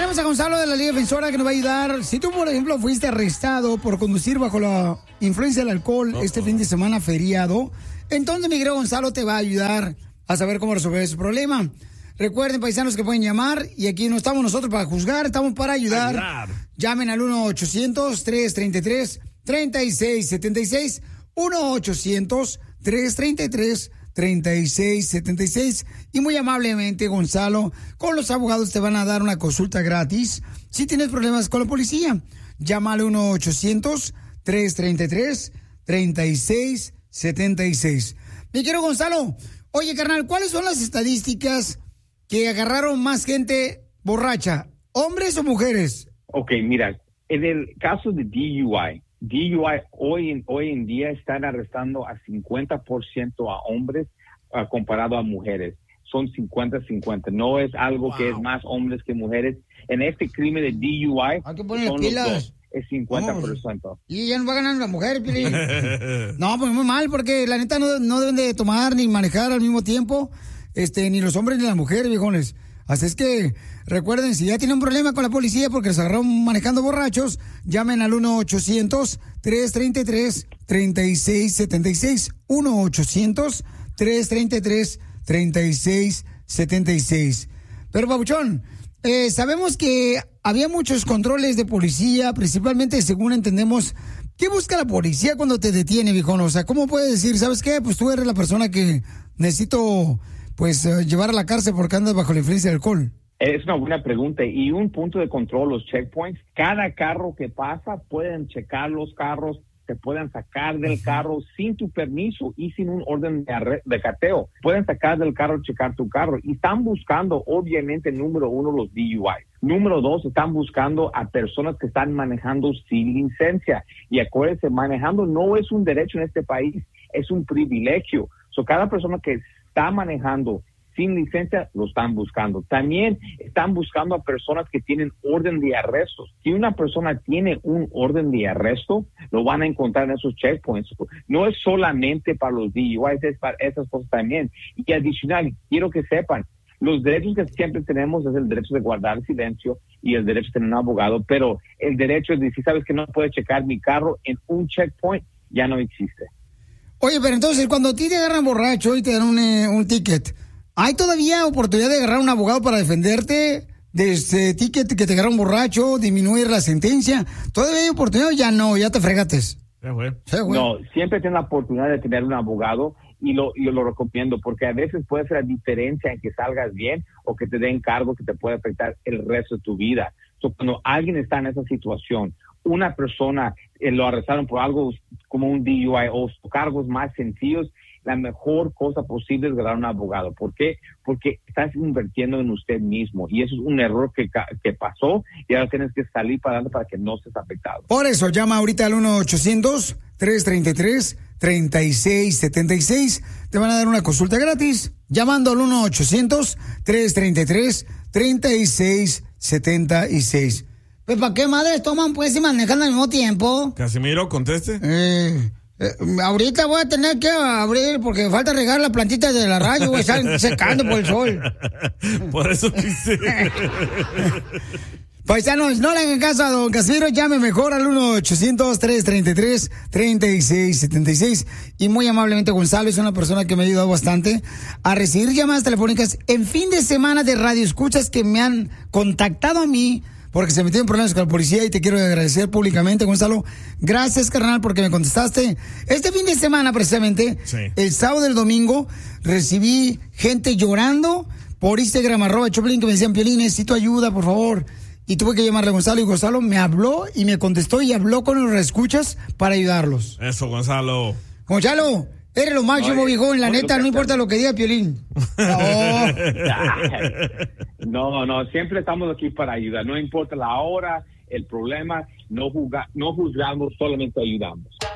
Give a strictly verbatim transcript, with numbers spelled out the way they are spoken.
tenemos a Gonzalo de la Liga Defensora que nos va a ayudar. Si tú, por ejemplo, fuiste arrestado por conducir bajo la influencia del alcohol uh-oh. este fin de semana feriado, entonces mi querido Gonzalo te va a ayudar a saber cómo resolver ese problema. Recuerden, paisanos, que pueden llamar y aquí no estamos nosotros para juzgar, estamos para ayudar. ayudar. Llamen al uno ochocientos, tres treinta y tres, treinta y seis setenta y seis, uno ochocientos, tres treinta y tres, treinta y seis setenta y seis, y muy amablemente, Gonzalo, con los abogados te van a dar una consulta gratis. Si tienes problemas con la policía, llama al uno ochocientos, tres treinta y tres, treinta y seis setenta y seis. Mi querido Gonzalo, oye, carnal, ¿cuáles son las estadísticas que agarraron más gente borracha, hombres o mujeres? Ok, mira, en el caso de D U I, D U I hoy en, hoy en día están arrestando a cincuenta por ciento a hombres uh, comparado a mujeres. Son cincuenta cincuenta. No es algo wow. que es más hombres que mujeres. En este crimen de D U I, hay que poner las pilas. Es cincuenta por ciento. Vamos. Y ya no va ganando la mujer, Pilín. No, pues muy mal, porque la neta no, no deben de tomar ni manejar al mismo tiempo, este, ni los hombres ni las mujeres, viejones. Así es que, recuerden, si ya tienen un problema con la policía porque se agarraron manejando borrachos, llamen al uno ochocientos, tres treinta y tres, treinta y seis setenta y seis. uno ochocientos, tres treinta y tres, treinta y seis setenta y seis. Pero, Pabuchón, eh, sabemos que había muchos controles de policía, principalmente, según entendemos, ¿qué busca la policía cuando te detiene, viejón? O sea, ¿cómo puedes decir, sabes qué? Pues tú eres la persona que necesito... pues uh, llevar a la cárcel porque andas bajo la influencia del alcohol? Es una buena pregunta. Y un punto de control, los checkpoints, cada carro que pasa pueden checar los carros, te pueden sacar del uh-huh. carro sin tu permiso y sin un orden de, arre- de cateo. Pueden sacar del carro, checar tu carro. Y están buscando, obviamente, número uno, los D U I. Número dos, están buscando a personas que están manejando sin licencia. Y acuérdense, manejando no es un derecho en este país, es un privilegio. So, cada persona que está manejando sin licencia, lo están buscando. También están buscando a personas que tienen orden de arresto. Si una persona tiene un orden de arresto, lo van a encontrar en esos checkpoints. No es solamente para los D U Is, es para esas cosas también. Y adicional, quiero que sepan, los derechos que siempre tenemos es el derecho de guardar silencio y el derecho de tener un abogado, pero el derecho de decir, sabes que no puedes checar mi carro en un checkpoint, ya no existe. Oye, pero entonces, cuando a ti te agarran borracho y te dan un, eh, un ticket, ¿hay todavía oportunidad de agarrar un abogado para defenderte de ese ticket que te agarraron borracho, disminuir la sentencia? ¿Todavía hay oportunidad o ya no? ¿Ya te fregates? Ya, güey. Ya, güey. No, siempre tienes la oportunidad de tener un abogado y lo, yo lo recomiendo porque a veces puede ser la diferencia en que salgas bien o que te den cargo que te puede afectar el resto de tu vida. So, cuando alguien está en esa situación, una persona eh, lo arrestaron por algo como un D U I o cargos más sencillos, la mejor cosa posible es ganar un abogado. ¿Por qué? Porque estás invirtiendo en usted mismo y eso es un error que, que pasó y ahora tienes que salir para adelante para que no estés afectado. Por eso llama ahorita al uno ochocientos, tres treinta y tres, treinta y seis setenta y seis. Te van a dar una consulta gratis llamando al uno ochocientos, tres treinta y tres, treinta y seis setenta y seis. Pues, ¿para qué madres toman, pues, y manejan al mismo tiempo? Casimiro, conteste. Eh, eh, ahorita voy a tener que abrir porque falta regar la plantita de la radio, güey, están secando por el sol. Por eso quise. Paisanos, no le hagan caso a don Casimiro, llame mejor al uno ochocientos, tres treinta y tres, treinta y seis setenta y seis. Y muy amablemente Gonzalo es una persona que me ha ayudado bastante a recibir llamadas telefónicas en fin de semana de radio escuchas que me han contactado a mí porque se metieron problemas con la policía y te quiero agradecer públicamente, Gonzalo. Gracias, carnal, porque me contestaste. Este fin de semana, precisamente, sí. el sábado y el domingo, recibí gente llorando por Instagram, arroba Choplin, que me decían, Piolín, necesito ayuda, por favor. Y tuve que llamarle a Gonzalo y Gonzalo me habló y me contestó y habló con los escuchas para ayudarlos. Eso, Gonzalo. Gonzalo, eres lo máximo, viejo, en la neta, no importa lo que diga Piolín. No. no, no, siempre estamos aquí para ayudar. No importa la hora, el problema, no, juzga, no juzgamos, solamente ayudamos.